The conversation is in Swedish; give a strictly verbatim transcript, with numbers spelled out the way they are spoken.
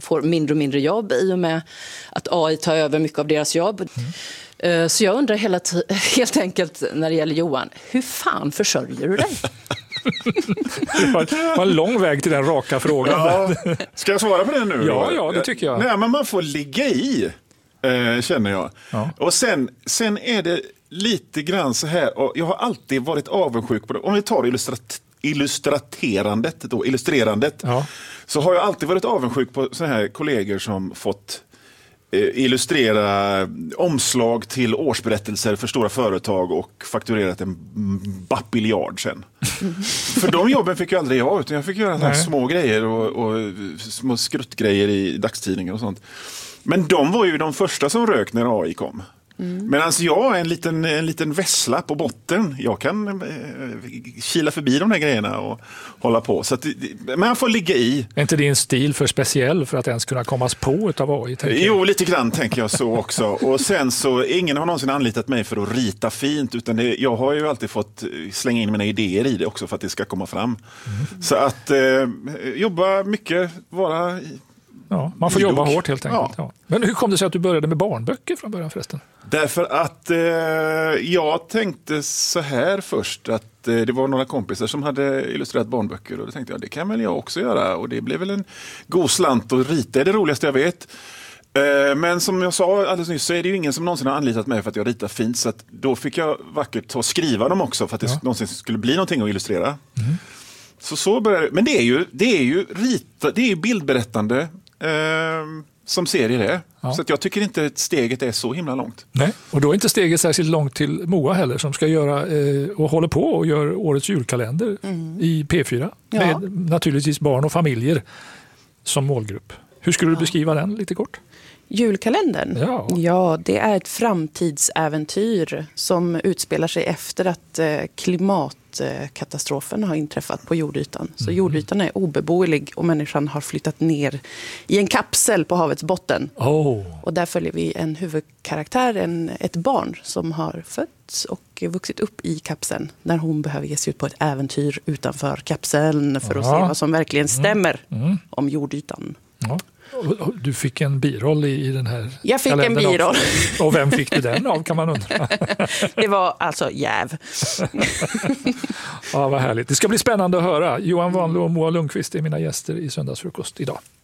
får mindre och mindre jobb i och med att A I tar över mycket av deras jobb. Mm. Så jag undrar hela t- helt enkelt när det gäller Johan, hur fan försörjer du dig? Det var en lång väg till den raka frågan. Ja. Ska jag svara på det nu? Ja, ja, det tycker jag. Nej, men man får ligga i, eh, känner jag. Ja. Och sen, sen är det lite grann så här, och jag har alltid varit avundsjuk på det. Om vi tar illustrat- illustraterandet, då, illustrerandet, ja. så har jag alltid varit avundsjuk på såna här kollegor som fått illustrera omslag till årsberättelser för stora företag och fakturerat en bapiljard sen. Mm. För de jobben fick jag aldrig jag, utan jag fick göra såna små grejer och, och små skruttgrejer i dagstidningar och sånt. Men de var ju de första som rök när A I kom. Mm. Men alltså jag är en liten, en liten vässla på botten. Jag kan eh, kila förbi de här grejerna och hålla på. Så att, men man får ligga i. Är inte din stil för speciell för att ens kunna kommas på utav A I? Jo, lite grann tänker jag så också. Och sen så, ingen har någonsin anlitat mig för att rita fint. Utan det, jag har ju alltid fått slänga in mina idéer i det också för att det ska komma fram. Mm. Så att eh, jobba mycket, vara... Ja, man får jobba hårt helt enkelt. Ja. Ja. Men hur kom det sig att du började med barnböcker från början förresten? Därför att eh, jag tänkte så här först att eh, det var några kompisar som hade illustrerat barnböcker och då tänkte jag det kan väl jag också göra och det blev väl en god slant och rita är det roligaste jag vet. Eh, men som jag sa alldeles nyss så är det ju ingen som någonsin har anlitat mig för att jag ritar fint så att då fick jag vackert ta och skriva dem också för att det ja. någonsin skulle bli någonting att illustrera. Mm. Så så började, men det är ju, det är ju rita, det är ju bildberättande Eh, som serie det. Ja. Så att jag tycker inte att steget är så himla långt. Nej, och då är inte steget särskilt långt till Moa heller som ska göra eh, och håller på och gör årets julkalender mm. i P fyra. Ja. Med naturligtvis barn och familjer som målgrupp. Hur skulle du beskriva den lite kort? Julkalendern? Ja. ja, det är ett framtidsäventyr som utspelar sig efter att eh, klimatkatastrofen har inträffat på jordytan. Så mm. jordytan är obeboelig och människan har flyttat ner i en kapsel på havets botten. Oh. Och där följer vi en huvudkaraktär, en, ett barn som har fötts och vuxit upp i kapseln när hon behöver ge sig ut på ett äventyr utanför kapseln för att ja. se vad som verkligen stämmer mm. Mm. om jordytan. Ja. Du fick en biroll i den här Jag fick en biroll. Också. Och vem fick du den av kan man undra? Det var alltså Jäv. Ja, vad härligt. Det ska bli spännande att höra. Johan Wanlå och Moa Lundqvist är mina gäster i Söndagsfrukost idag.